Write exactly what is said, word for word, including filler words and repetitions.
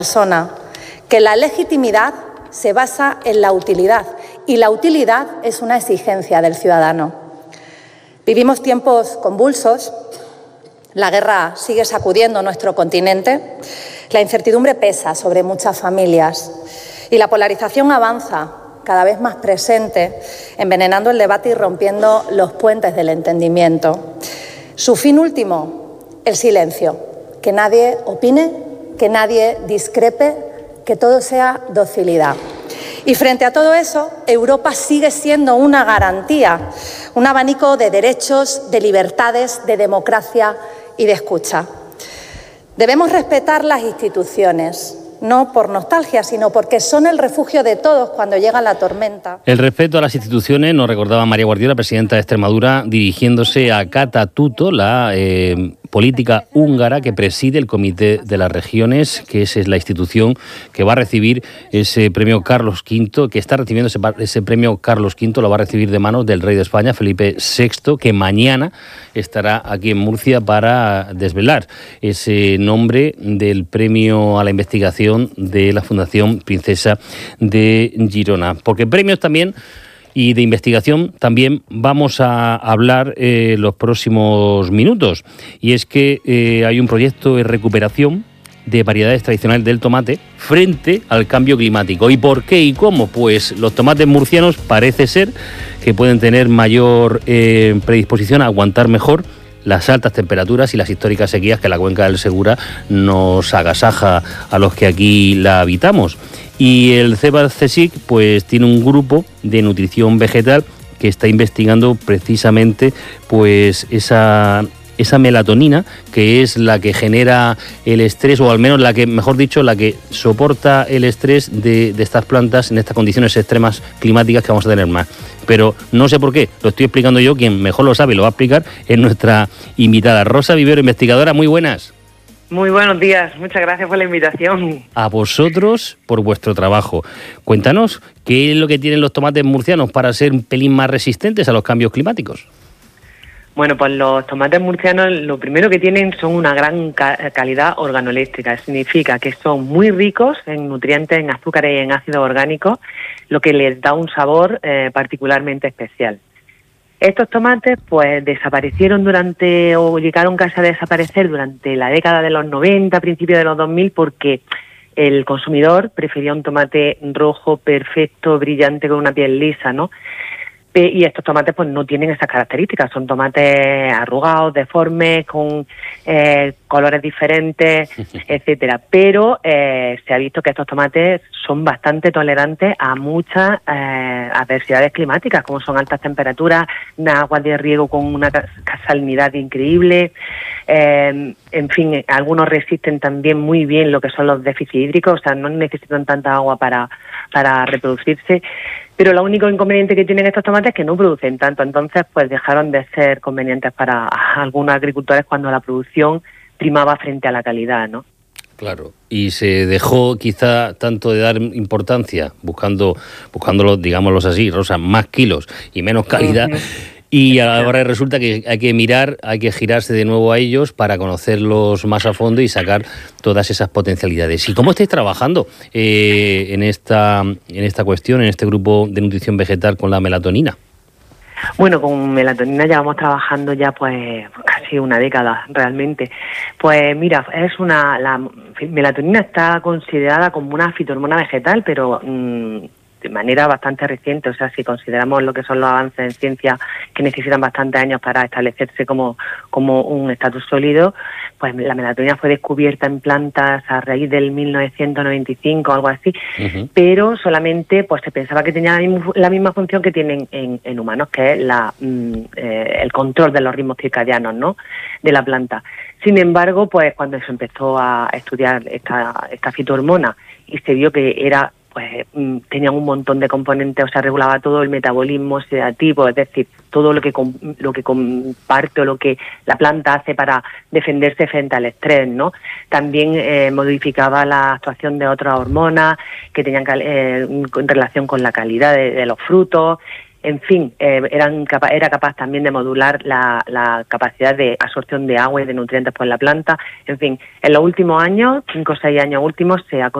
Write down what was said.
persona que la legitimidad se basa en la utilidad y la utilidad es una exigencia del ciudadano. Vivimos tiempos convulsos, la guerra sigue sacudiendo nuestro continente, la incertidumbre pesa sobre muchas familias y la polarización avanza cada vez más presente, envenenando el debate y rompiendo los puentes del entendimiento. Su fin último, el silencio, que nadie opine, que nadie discrepe, que todo sea docilidad. Y frente a todo eso, Europa sigue siendo una garantía, un abanico de derechos, de libertades, de democracia y de escucha. Debemos respetar las instituciones, no por nostalgia, sino porque son el refugio de todos cuando llega la tormenta. El respeto a las instituciones nos recordaba María Guardiola, presidenta de Extremadura, dirigiéndose a Kata Tuto, la eh, política húngara que preside el Comité de las Regiones, que es la institución que va a recibir ese premio Carlos quinto, que está recibiendo ese, ese premio Carlos quinto, lo va a recibir de manos del rey de España, Felipe sexto, que mañana estará aquí en Murcia para desvelar ese nombre del premio a la investigación de la Fundación Princesa de Girona. Porque premios también y de investigación también vamos a hablar en eh, los próximos minutos. Y es que eh, hay un proyecto de recuperación de variedades tradicionales del tomate frente al cambio climático. ¿Y por qué y cómo? Pues los tomates murcianos parece ser que pueden tener mayor eh, predisposición a aguantar mejor las altas temperaturas y las históricas sequías que la cuenca del Segura nos agasaja a los que aquí la habitamos. Y el CEBA-CSIC pues tiene un grupo de nutrición vegetal que está investigando precisamente pues esa esa melatonina, que es la que genera el estrés, o al menos la que, mejor dicho, la que soporta el estrés de, de estas plantas en estas condiciones extremas climáticas que vamos a tener más. Pero no sé por qué, lo estoy explicando yo, quien mejor lo sabe y lo va a explicar es nuestra invitada, Rosa Vivero, investigadora. Muy buenas. Muy buenos días, muchas gracias por la invitación. A vosotros por vuestro trabajo. Cuéntanos, ¿qué es lo que tienen los tomates murcianos para ser un pelín más resistentes a los cambios climáticos? Bueno, pues los tomates murcianos lo primero que tienen son una gran ca- calidad organoléctrica. Significa que son muy ricos en nutrientes, en azúcares y en ácidos orgánicos, lo que les da un sabor eh, particularmente especial. Estos tomates pues desaparecieron durante, o llegaron casi a desaparecer durante la década de los noventa, principios de los dos mil, porque el consumidor prefería un tomate rojo, perfecto, brillante, con una piel lisa, ¿no? Y estos tomates pues no tienen esas características, son tomates arrugados, deformes, con eh, colores diferentes, etcétera. Pero eh, se ha visto que estos tomates son bastante tolerantes a muchas eh, adversidades climáticas, como son altas temperaturas, aguas de riego con una salinidad increíble. Eh, en fin, algunos resisten también muy bien lo que son los déficits hídricos, o sea, no necesitan tanta agua para, para reproducirse. Pero lo único inconveniente que tienen estos tomates es que no producen tanto, entonces pues dejaron de ser convenientes para algunos agricultores cuando la producción primaba frente a la calidad, ¿no? Claro, y se dejó quizá tanto de dar importancia, buscando, buscándolo, digámoslo así, Rosa, más kilos y menos calidad, uh-huh. Y ahora resulta que hay que mirar, hay que girarse de nuevo a ellos para conocerlos más a fondo y sacar todas esas potencialidades. ¿Y cómo estáis trabajando eh, en esta en esta cuestión, en este grupo de nutrición vegetal con la melatonina? Bueno, con melatonina llevamos trabajando ya pues casi una década realmente. Pues mira, es una la melatonina está considerada como una fitohormona vegetal, pero mmm, de manera bastante reciente. O sea, si consideramos lo que son los avances en ciencia que necesitan bastantes años para establecerse como, como un estatus sólido, pues la melatonina fue descubierta en plantas a raíz del mil novecientos noventa y cinco o algo así, uh-huh. Pero solamente pues se pensaba que tenía la misma función que tienen en, en humanos, que es la, mm, eh, el control de los ritmos circadianos, ¿no?, de la planta. Sin embargo, pues cuando se empezó a estudiar esta, esta fitohormona y se vio que era pues tenían un montón de componentes, o sea, regulaba todo el metabolismo oxidativo, es decir, todo lo que lo que comparte o lo que la planta hace para defenderse frente al estrés, ¿no? También eh, modificaba la actuación de otras hormonas que tenían eh, en relación con la calidad de, de los frutos, En fin, eh, eran capa era capaz también de modular la, la capacidad de absorción de agua y de nutrientes por la planta. En fin, en los últimos años, cinco o seis años últimos, se ha